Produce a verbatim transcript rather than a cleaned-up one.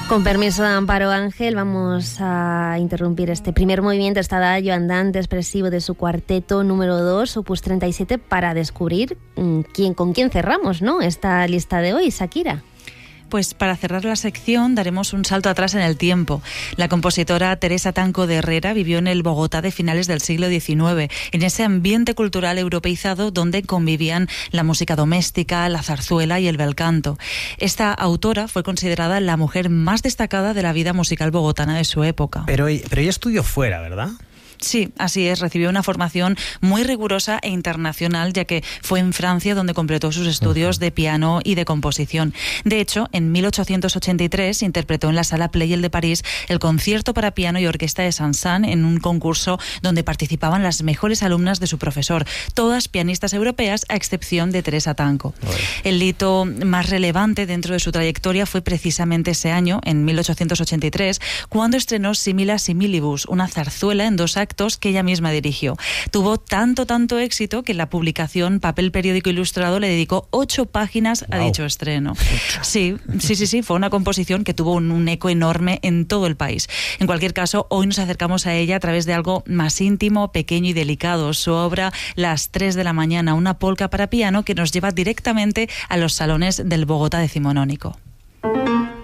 Con permiso de Amparo Ángel, vamos a interrumpir este primer movimiento, este adagio andante expresivo de su cuarteto número dos, opus treinta y siete, para descubrir quién, con quién cerramos, ¿no?, esta lista de hoy, Shakira. Pues para cerrar la sección daremos un salto atrás en el tiempo. La compositora Teresa Tanco de Herrera vivió en el Bogotá de finales del siglo diecinueve, en ese ambiente cultural europeizado donde convivían la música doméstica, la zarzuela y el bel canto. Esta autora fue considerada la mujer más destacada de la vida musical bogotana de su época. Pero, pero ella estudió fuera, ¿verdad? Sí, así es. Recibió una formación muy rigurosa e internacional, ya que fue en Francia donde completó sus estudios de piano y de composición. De hecho, en mil ochocientos ochenta y tres interpretó en la Sala Pleyel de París el concierto para piano y orquesta de Saint-Saëns en un concurso donde participaban las mejores alumnas de su profesor, todas pianistas europeas a excepción de Teresa Tanco. Bueno. El hito más relevante dentro de su trayectoria fue precisamente ese año, en mil ochocientos ochenta y tres, cuando estrenó Simila Similibus, una zarzuela en dos actos que ella misma dirigió. Tuvo tanto, tanto éxito que la publicación Papel Periódico Ilustrado le dedicó ocho páginas a wow. dicho estreno. Sí, sí, sí, sí, fue una composición que tuvo un, un eco enorme en todo el país. En cualquier caso, hoy nos acercamos a ella a través de algo más íntimo, pequeño y delicado. Su obra, Las tres de la mañana, una polca para piano que nos lleva directamente a los salones del Bogotá decimonónico.